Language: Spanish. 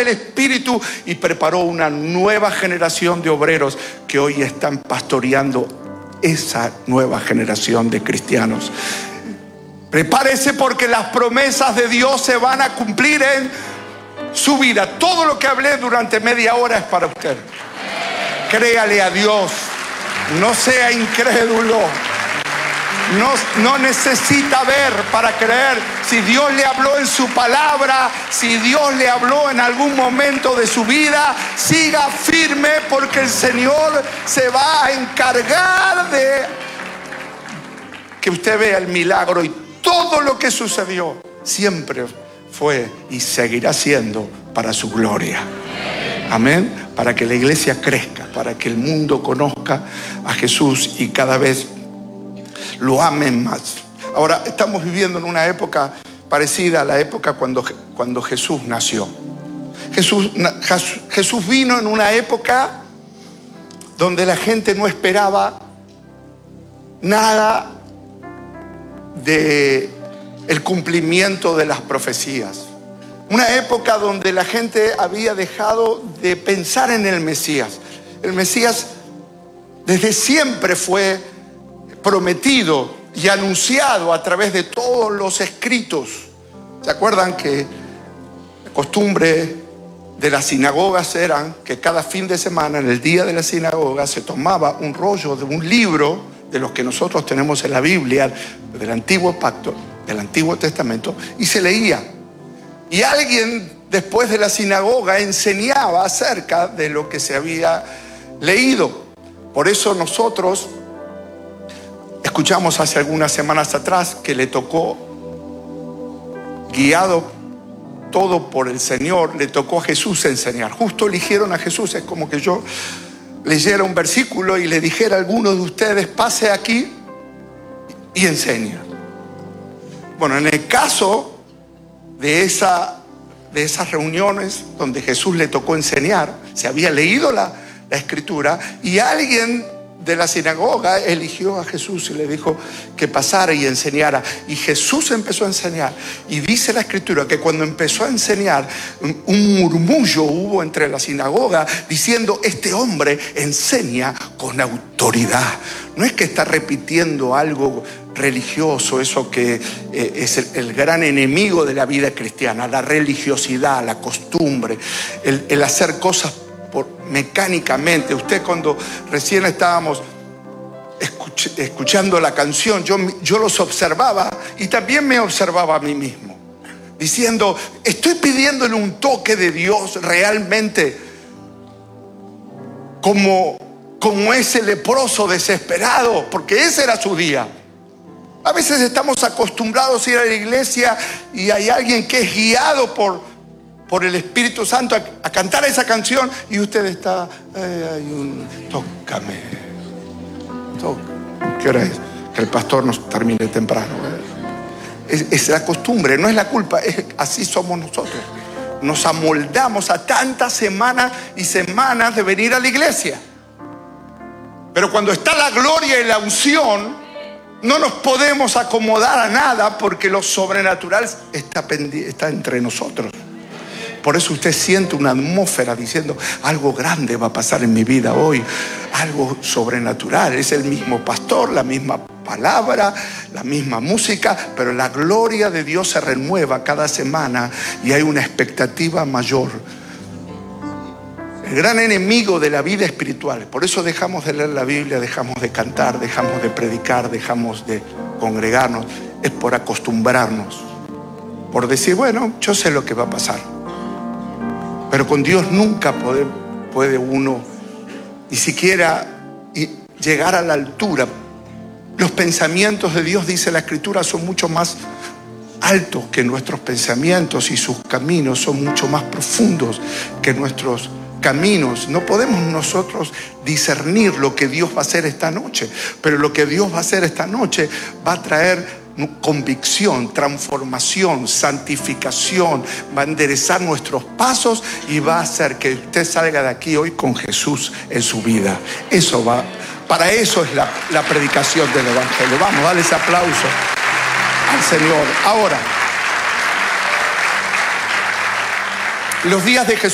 del Espíritu y preparó una nueva generación de obreros que hoy están pastoreando esa nueva generación de cristianos. Prepárese, porque las promesas de Dios se van a cumplir en su vida. Todo lo que hablé durante media hora es para usted. Créale a Dios. No sea incrédulo. No necesita ver para creer. Si Dios le habló en su palabra, si Dios le habló en algún momento de su vida, siga firme, porque el Señor se va a encargar de que usted vea el milagro. Y todo lo que sucedió siempre fue y seguirá siendo para su gloria. Amén. Para que la iglesia crezca, para que el mundo conozca a Jesús y cada vez lo amen más. Ahora estamos viviendo en una época parecida a la época cuando Jesús nació. Jesús vino en una época donde la gente no esperaba nada de el cumplimiento de las profecías. Una época donde la gente había dejado de pensar en el Mesías. El Mesías desde siempre fue prometido y anunciado a través de todos los escritos. ¿Se acuerdan que la costumbre de las sinagogas era que cada fin de semana, en el día de la sinagoga, se tomaba un rollo de un libro de los que nosotros tenemos en la Biblia, del Antiguo Pacto, del Antiguo Testamento, y se leía? Y alguien después de la sinagoga enseñaba acerca de lo que se había leído. Por eso nosotros escuchamos hace algunas semanas atrás que le tocó, guiado todo por el Señor, le tocó a Jesús enseñar. Justo eligieron a Jesús. Es como que yo leyera un versículo y le dijera a alguno de ustedes: pase aquí y enseña. Bueno, en el caso de esas reuniones donde Jesús le tocó enseñar, se había leído la escritura, y alguien de la sinagoga eligió a Jesús y le dijo que pasara y enseñara. Y Jesús empezó a enseñar. Y dice la escritura que cuando empezó a enseñar, un murmullo hubo entre la sinagoga diciendo: este hombre enseña con autoridad. No es que está repitiendo algo religioso, eso que es el gran enemigo de la vida cristiana, la religiosidad, la costumbre, el hacer cosas mecánicamente. Usted, cuando recién estábamos escuchando la canción, yo los observaba y también me observaba a mí mismo, diciendo: estoy pidiéndole un toque de Dios realmente como ese leproso desesperado, porque ese era su día. A veces estamos acostumbrados a ir a la iglesia y hay alguien que es guiado por el Espíritu Santo a cantar esa canción, y usted está: tócame. ¿Qué hora es? Que el pastor nos termine temprano. Es la costumbre, no es la culpa, así somos nosotros. Nos amoldamos a tantas semanas y semanas de venir a la iglesia. Pero cuando está la gloria y la unción, no nos podemos acomodar a nada, porque lo sobrenatural está entre nosotros. Por eso usted siente una atmósfera diciendo: algo grande va a pasar en mi vida hoy, algo sobrenatural. Es el mismo pastor, la misma palabra, la misma música, pero la gloria de Dios se renueva cada semana y hay una expectativa mayor. El gran enemigo de la vida espiritual, por eso dejamos de leer la Biblia, dejamos de cantar, dejamos de predicar, dejamos de congregarnos, es por acostumbrarnos, por decir: bueno, yo sé lo que va a pasar. Pero con Dios nunca puede uno ni siquiera llegar a la altura. Los pensamientos de Dios, dice la Escritura, son mucho más altos que nuestros pensamientos, y sus caminos son mucho más profundos que nuestros caminos. No podemos nosotros discernir lo que Dios va a hacer esta noche, pero lo que Dios va a hacer esta noche va a traer convicción, transformación, santificación, va a enderezar nuestros pasos y va a hacer que usted salga de aquí hoy con Jesús en su vida. Para eso es la predicación del Evangelio. Vamos, dale ese aplauso al Señor. Ahora, los días de Jesús